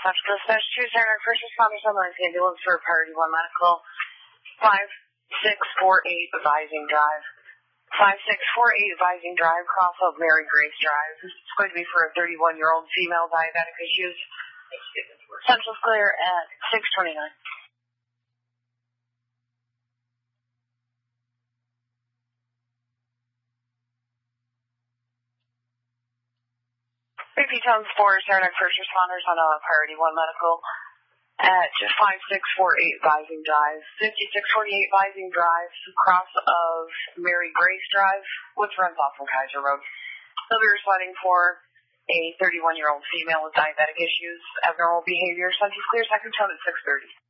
Central Dispatch 2, Saranac First Responders on the ambulance for Priority 1 Medical. 5648 Advising Drive. 5648 Advising Drive, cross of Mary Grace Drive. This is going to be for a 31-year-old female diabetic issues. Central's clear at 629. Repeat tones for Saranac First Responders on Priority 1 Medical at 5648 Advising Drive. 5648 Advising Drive, cross of Mary Grace Drive, which runs off of Kaiser Road. They'll be responding for a 31-year-old female with diabetic issues, abnormal behavior. Central's clear, second tone at 630.